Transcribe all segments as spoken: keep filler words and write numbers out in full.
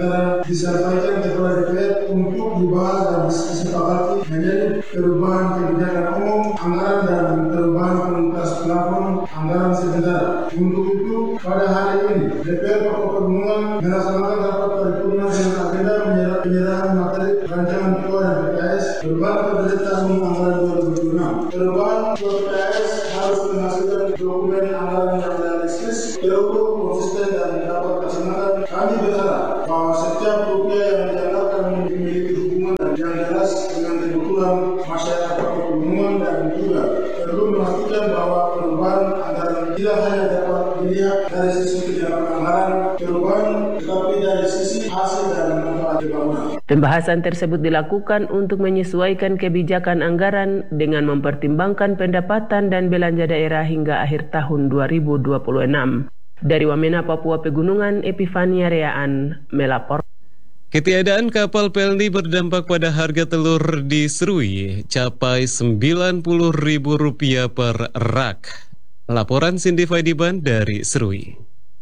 Disampaikan kepada D P R untuk dibahas dan disepakati menjadi perubahan kebijakan umum, anggaran dan perubahan prioritas plafon anggaran sementara. Untuk itu, pada hari ini D P R Papua Pegunungan melaksanakan rapat paripurna dengan agenda penyerahan materi rancangan Ketua dan P K S perubahan pemerintah umum anggaran dua ribu dua puluh enam. Perubahan Ketua P K S harus menghasilkan dokumen anggaran yang realistis, terukur, konsisten dan dapat dilaksanakan. Kami berharap bahwa setiap rupiah yang dianggarkan memiliki hubungan yang jelas dengan kebutuhan masyarakat pegunungan dan juga perlu memastikan bahwa perubahan anggaran tidak hanya dapat dilihat dari sisi kebijakan anggaran perubahan, tetapi dari sisi hasil dan manfaat pembangunan. Pembahasan tersebut dilakukan untuk menyesuaikan kebijakan anggaran dengan mempertimbangkan pendapatan dan belanja daerah hingga akhir tahun dua ribu dua puluh enam. Dari Wamena, Papua Pegunungan, Epifania Reaan melapor. Ketiadaan kapal Pelni berdampak pada harga telur di Serui capai sembilan puluh ribu rupiah per rak. Laporan Cindy Faidiban dari Serui.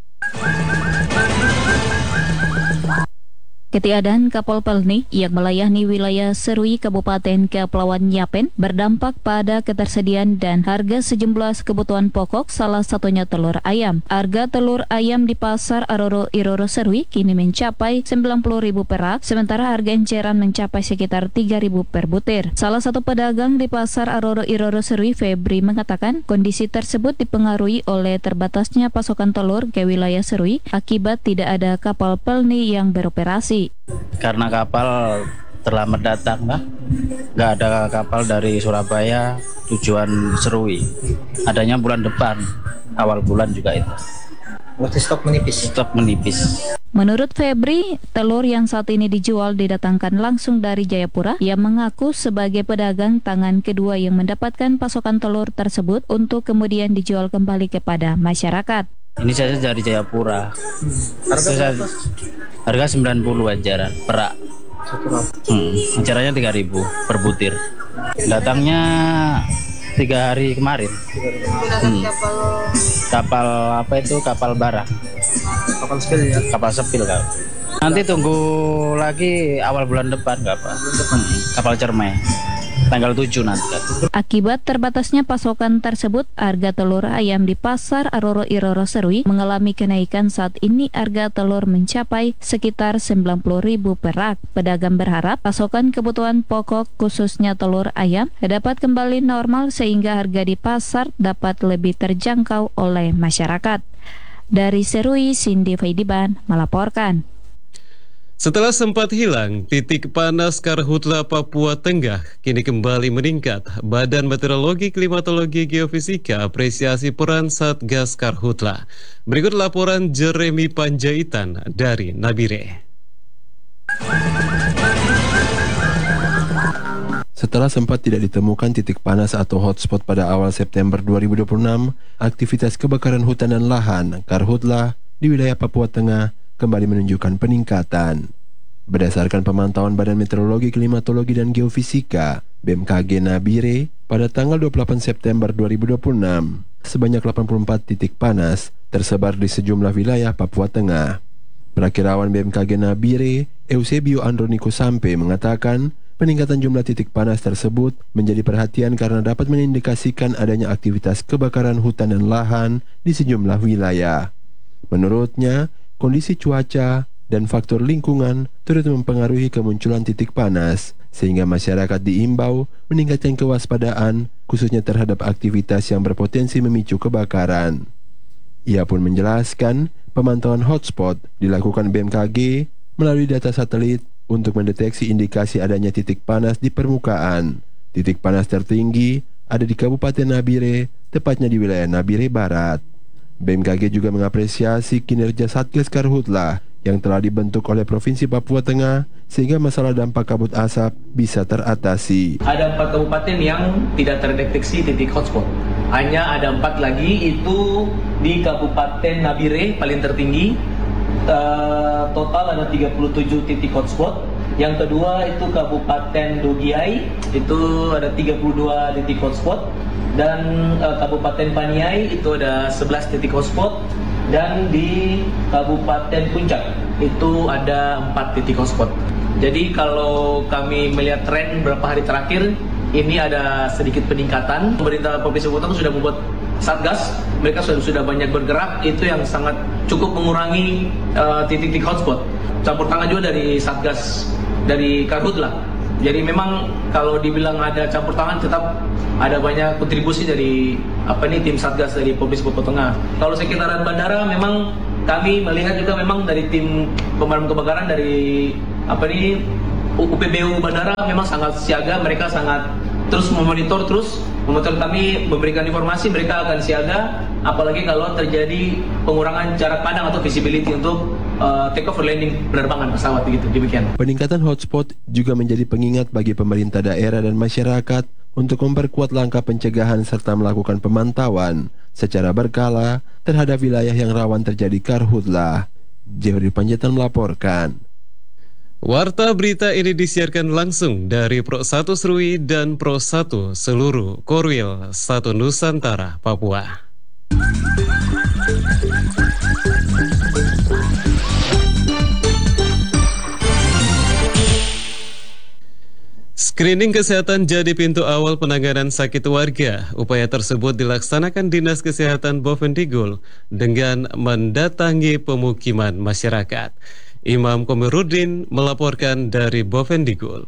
Ketiadaan kapal Pelni yang melayani wilayah Serui Kabupaten Kepulauan Yapen berdampak pada ketersediaan dan harga sejumlah kebutuhan pokok, salah satunya telur ayam. Harga telur ayam di pasar Aroro Iroro Serui kini mencapai sembilan puluh ribu per rak, sementara harga enceran mencapai sekitar tiga ribu per butir. Salah satu pedagang di pasar Aroro Iroro Serui, Febri, mengatakan kondisi tersebut dipengaruhi oleh terbatasnya pasokan telur ke wilayah Serui akibat tidak ada kapal Pelni yang beroperasi. Karena kapal terlambat datang, nah, nggak ada kapal dari Surabaya tujuan Serui. Adanya bulan depan, awal bulan juga itu. Berarti stok menipis. Stok menipis. Menurut Febri, telur yang saat ini dijual didatangkan langsung dari Jayapura. Ia mengaku sebagai pedagang tangan kedua yang mendapatkan pasokan telur tersebut untuk kemudian dijual kembali kepada masyarakat. Ini saya dari Jayapura. Harga saya, harga sembilan puluh ajaran perak. Hmm, ajarannya tiga ribu per butir. Datangnya tiga hari kemarin. Hmm. Kapal apa itu? Kapal bara. Kapal sepil ya. Kapal sepil kan. Nanti tunggu lagi awal bulan depan kapal. Hmm. Kapal cermai. Tanggal tujuh nanti. Akibat terbatasnya pasokan tersebut, harga telur ayam di pasar Aroro Iroro Serui mengalami kenaikan. Saat ini harga telur mencapai sekitar sembilan puluh ribu per rak. Pedagang berharap pasokan kebutuhan pokok khususnya telur ayam dapat kembali normal sehingga harga di pasar dapat lebih terjangkau oleh masyarakat. Dari Serui, Cindy Faidiban melaporkan. Setelah sempat hilang, titik panas Karhutla Papua Tengah kini kembali meningkat. Badan Meteorologi, Klimatologi, Geofisika apresiasi peran Satgas Karhutla. Berikut laporan Jeremy Panjaitan dari Nabire. Setelah sempat tidak ditemukan titik panas atau hotspot pada awal September dua ribu dua puluh enam, aktivitas kebakaran hutan dan lahan Karhutla di wilayah Papua Tengah kembali menunjukkan peningkatan. Berdasarkan pemantauan Badan Meteorologi, Klimatologi, dan Geofisika B M K G Nabire pada tanggal dua puluh delapan September dua ribu dua puluh enam, sebanyak delapan puluh empat titik panas tersebar di sejumlah wilayah Papua Tengah. Perakirawan B M K G Nabire, Eusebio Androniko Sampe, mengatakan peningkatan jumlah titik panas tersebut menjadi perhatian karena dapat mengindikasikan adanya aktivitas kebakaran hutan dan lahan di sejumlah wilayah. Menurutnya, kondisi cuaca dan faktor lingkungan turut mempengaruhi kemunculan titik panas, sehingga masyarakat diimbau meningkatkan kewaspadaan, khususnya terhadap aktivitas yang berpotensi memicu kebakaran. Ia pun menjelaskan, pemantauan hotspot dilakukan B M K G melalui data satelit untuk mendeteksi indikasi adanya titik panas di permukaan. Titik panas tertinggi ada di Kabupaten Nabire, tepatnya di wilayah Nabire Barat. B M K G juga mengapresiasi kinerja Satgas Karhutla yang telah dibentuk oleh Provinsi Papua Tengah sehingga masalah dampak kabut asap bisa teratasi. Ada empat kabupaten yang tidak terdeteksi titik hotspot. Hanya ada empat lagi, itu di Kabupaten Nabire paling tertinggi. Uh, total ada tiga puluh tujuh titik hotspot. Yang kedua itu Kabupaten Dogiai, itu ada tiga puluh dua titik hotspot. Dan uh, Kabupaten Paniai itu ada sebelas titik hotspot. Dan di Kabupaten Puncak itu ada empat titik hotspot. Jadi kalau kami melihat tren beberapa hari terakhir, ini ada sedikit peningkatan. Pemerintah Provinsi Papua sudah membuat satgas, mereka sudah sudah banyak bergerak, itu yang sangat cukup mengurangi uh, titik-titik hotspot. Campur tangan juga dari satgas, dari Karhutla. Jadi memang kalau dibilang ada campur tangan, tetap ada banyak kontribusi dari apa nih tim satgas dari Provinsi Papua Tengah. Kalau sekitaran bandara, memang kami melihat juga memang dari tim pemadam kebakaran dari apa nih U P B U bandara memang sangat siaga, mereka sangat terus memonitor terus memonitor kami, memberikan informasi, mereka akan siaga, apalagi kalau terjadi pengurangan jarak pandang atau visibility untuk uh, take off or landing penerbangan pesawat begitu. Demikian. Peningkatan hotspot juga menjadi pengingat bagi pemerintah daerah dan masyarakat untuk memperkuat langkah pencegahan serta melakukan pemantauan secara berkala terhadap wilayah yang rawan terjadi karhutlah. Jehuri Panjaitan melaporkan. Warta berita ini disiarkan langsung dari Pro satu Serui dan Pro satu seluruh Korwil satu Nusantara, Papua. Screening kesehatan jadi pintu awal penanganan sakit warga. Upaya tersebut dilaksanakan Dinas Kesehatan Bovendigul dengan mendatangi pemukiman masyarakat. Imam Komirudin melaporkan dari Bovendigul.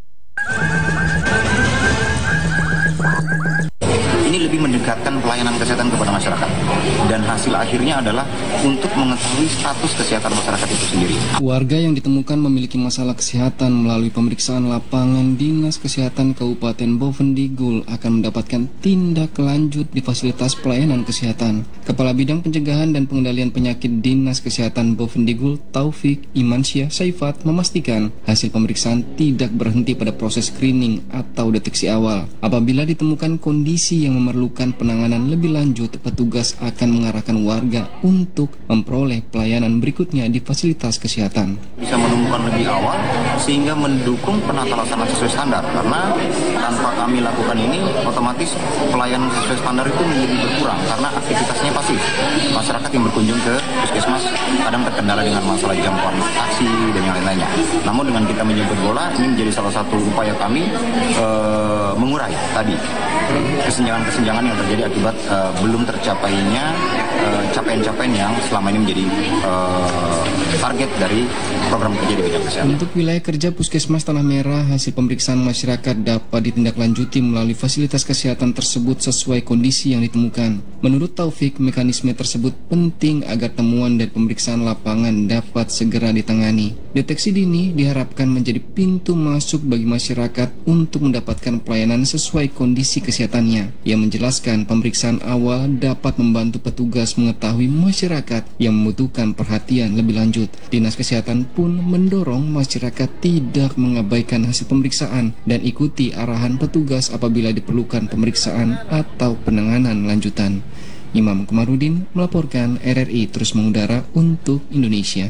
Ini lebih mendekatkan pelayanan kesehatan kepada masyarakat, dan hasil akhirnya adalah untuk mengetahui status kesehatan masyarakat itu sendiri. Warga yang ditemukan memiliki masalah kesehatan melalui pemeriksaan lapangan Dinas Kesehatan Kabupaten Bovendigul akan mendapatkan tindak lanjut di fasilitas pelayanan kesehatan. Kepala Bidang Pencegahan dan Pengendalian Penyakit Dinas Kesehatan Bovendigul, Taufik Imansyah Saifat, memastikan hasil pemeriksaan tidak berhenti pada proses screening atau deteksi awal. Apabila ditemukan kondisi yang memerlukan penanganan lebih lanjut, petugas akan mengarahkan warga untuk memperoleh pelayanan berikutnya di fasilitas kesehatan. Bisa menemukan lebih awal sehingga mendukung penata laksana sesuai standar, karena tanpa kami lakukan ini otomatis pelayanan sesuai standar itu menjadi berkurang karena aktivitasnya pasif. Masyarakat yang berkunjung ke puskesmas kadang terkendala dengan masalah jangkauan taksi dan yang lain-lainnya. Namun dengan kita menjemput bola, ini menjadi salah satu upaya kami e, mengurai tadi kesenjangan-kesenjangan yang terjadi akibat uh, belum tercapainya uh, capaian-capaian yang selama ini menjadi uh, target dari program kerja di bidang kesehatan. Untuk wilayah kerja Puskesmas Tanah Merah, hasil pemeriksaan masyarakat dapat ditindaklanjuti melalui fasilitas kesehatan tersebut sesuai kondisi yang ditemukan. Menurut Taufik, mekanisme tersebut penting agar temuan dari pemeriksaan lapangan dapat segera ditangani. Deteksi dini diharapkan menjadi pintu masuk bagi masyarakat untuk mendapatkan pelayanan sesuai kondisi kesehatannya. Yang menjelaskan pemeriksaan awal dapat membantu petugas mengetahui masyarakat yang membutuhkan perhatian lebih lanjut. Dinas Kesehatan pun mendorong masyarakat tidak mengabaikan hasil pemeriksaan dan ikuti arahan petugas apabila diperlukan pemeriksaan atau penanganan lanjutan. Imam Komarudin melaporkan. R R I terus mengudara untuk Indonesia.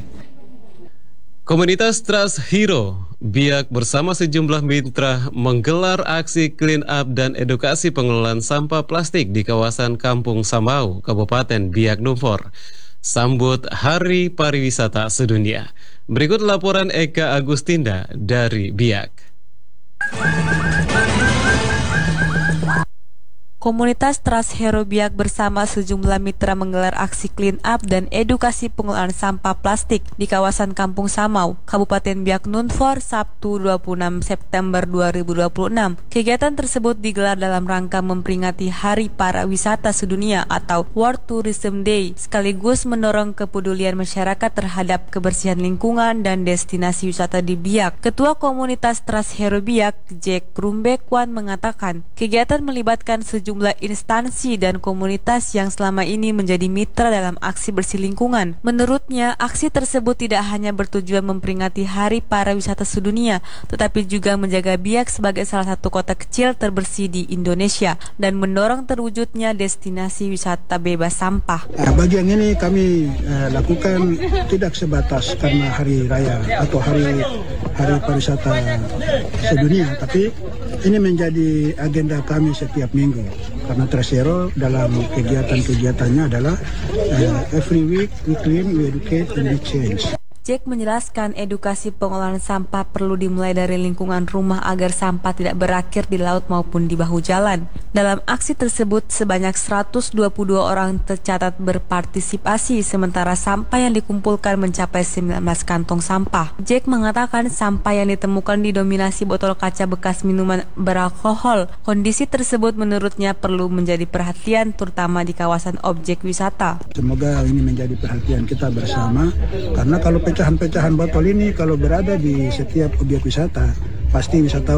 Komunitas Trust Hero Biak bersama sejumlah mitra menggelar aksi clean up dan edukasi pengelolaan sampah plastik di kawasan Kampung Samau, Kabupaten Biak Numfor. Sambut Hari Pariwisata Sedunia. Berikut laporan Eka Agustinda dari Biak. Komunitas Trust Hero Biak bersama sejumlah mitra menggelar aksi clean up dan edukasi pengelolaan sampah plastik di kawasan Kampung Samau, Kabupaten Biak Numfor, Sabtu dua puluh enam September dua ribu dua puluh enam. Kegiatan tersebut digelar dalam rangka memperingati Hari Pariwisata Sedunia atau World Tourism Day, sekaligus mendorong kepedulian masyarakat terhadap kebersihan lingkungan dan destinasi wisata di Biak. Ketua Komunitas Trust Hero Biak, Jack Rumbekwan, mengatakan kegiatan melibatkan sejumlah jumlah instansi dan komunitas yang selama ini menjadi mitra dalam aksi bersih lingkungan. Menurutnya, aksi tersebut tidak hanya bertujuan memperingati Hari Pariwisata Sedunia, tetapi juga menjaga Biak sebagai salah satu kota kecil terbersih di Indonesia dan mendorong terwujudnya destinasi wisata bebas sampah. Nah, bagian ini kami eh, lakukan tidak sebatas karena hari raya atau hari hari pariwisata sedunia, tapi ini menjadi agenda kami setiap minggu. Karena Trust Hero dalam kegiatan-kegiatannya adalah uh, every week we clean, we educate, and we change. Jack menjelaskan edukasi pengolahan sampah perlu dimulai dari lingkungan rumah agar sampah tidak berakhir di laut maupun di bahu jalan. Dalam aksi tersebut, sebanyak seratus dua puluh dua orang tercatat berpartisipasi, sementara sampah yang dikumpulkan mencapai sembilan belas kantong sampah. Jack mengatakan sampah yang ditemukan didominasi botol kaca bekas minuman beralkohol. Kondisi tersebut menurutnya perlu menjadi perhatian, terutama di kawasan objek wisata. Semoga ini menjadi perhatian kita bersama, karena kalau pecahan-pecahan botol ini kalau berada di setiap objek wisata, pasti wisatawan